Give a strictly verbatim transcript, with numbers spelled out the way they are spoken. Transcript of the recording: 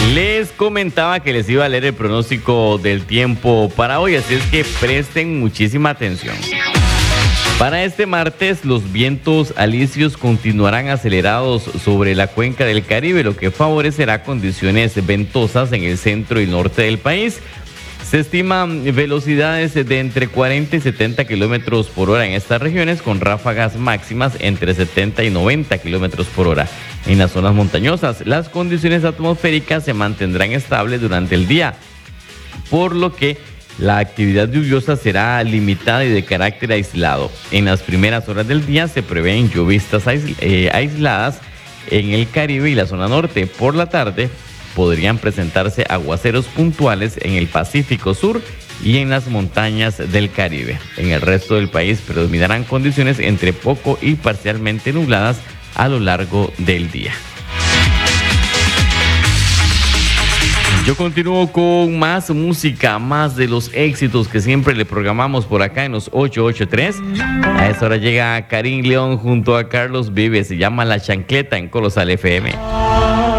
Les comentaba que les iba a leer el pronóstico del tiempo para hoy, así es que presten muchísima atención. Para este martes, los vientos alisios continuarán acelerados sobre la cuenca del Caribe, lo que favorecerá condiciones ventosas en el centro y norte del país. Se estiman velocidades de entre cuarenta y setenta kilómetros por hora en estas regiones, con ráfagas máximas entre setenta y noventa kilómetros por hora. En las zonas montañosas, las condiciones atmosféricas se mantendrán estables durante el día, por lo que la actividad lluviosa será limitada y de carácter aislado. En las primeras horas del día se prevén lluvistas aisl- eh, aisladas en el Caribe y la zona norte. Por la tarde podrían presentarse aguaceros puntuales en el Pacífico Sur y en las montañas del Caribe. En el resto del país predominarán condiciones entre poco y parcialmente nubladas a lo largo del día. Yo continúo con más música, más de los éxitos que siempre le programamos por acá en los ocho ocho tres. A esta hora llega Karim León junto a Carlos Vives. Se llama La Chancleta en Colosal F M.